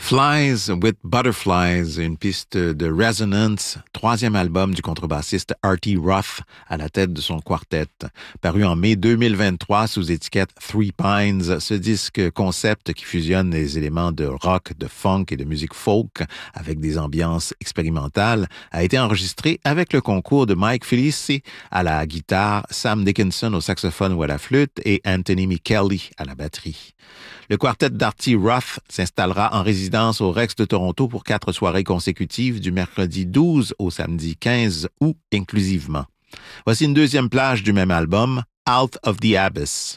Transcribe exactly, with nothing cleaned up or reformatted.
Flies with Butterflies, une piste de Resonance, troisième album du contrebassiste Artie Roth à la tête de son quartet. Paru en mai deux mille vingt-trois sous étiquette Three Pines, ce disque concept qui fusionne les éléments de rock, de funk et de musique folk avec des ambiances expérimentales a été enregistré avec le concours de Mike Felici à la guitare, Sam Dickinson au saxophone ou à la flûte et Anthony Michelli à la batterie. Le quartet d'Artie Roth s'installera en résidence au Rex de Toronto pour quatre soirées consécutives du mercredi douze au samedi quinze août inclusivement. Voici une deuxième plage du même album, Out of the Abyss.